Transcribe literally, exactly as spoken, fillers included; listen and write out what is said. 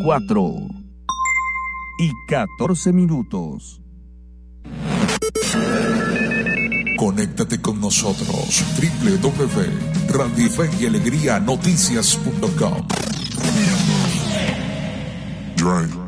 cuatro y catorce minutos. Conéctate con nosotros, doble u doble u doble u punto radio fe y alegría noticias punto com. Drive.